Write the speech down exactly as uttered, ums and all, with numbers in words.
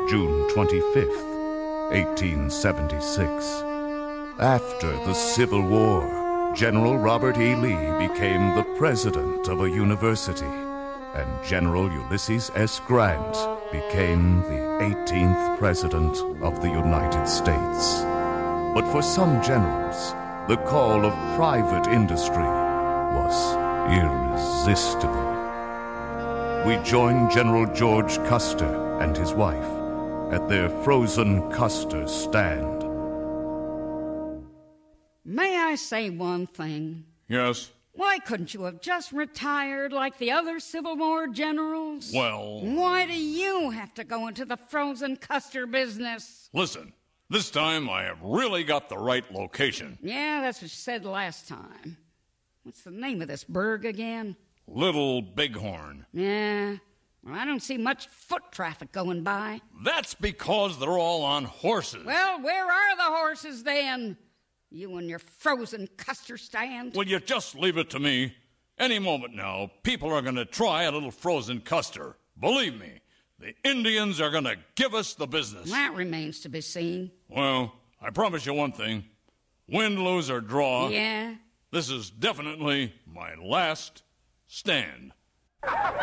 June twenty-fifth, eighteen seventy-six. After the Civil War, General Robert E. Lee became the president of a university, and General Ulysses S. Grant became the eighteenth president of the United States. But for some generals, the call of private industry was irresistible. We joined General George Custer and his wife at their frozen Custer stand. May I say one thing? Yes? Why couldn't you have just retired like the other Civil War generals? Well... Why do you have to go into the frozen Custer business? Listen, this time I have really got the right location. Yeah, that's what you said last time. What's the name of this burg again? Little Bighorn. Yeah, well, I don't see much foot traffic going by. That's because they're all on horses. Well, where are the horses then? You and your frozen Custer stand? Will you just leave it to me? Any moment now, people are going to try a little frozen Custer. Believe me, the Indians are going to give us the business. That remains to be seen. Well, I promise you one thing. Win, lose, or draw. Yeah? This is definitely my last stand.